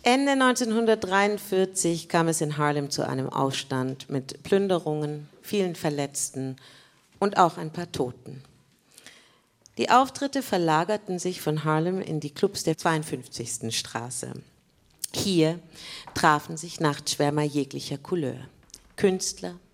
Ende 1943 kam es in Harlem zu einem Aufstand mit Plünderungen, vielen Verletzten und auch ein paar Toten. Die Auftritte verlagerten sich von Harlem in die Clubs der 52. Straße. Hier trafen sich Nachtschwärmer jeglicher Couleur. Künstler,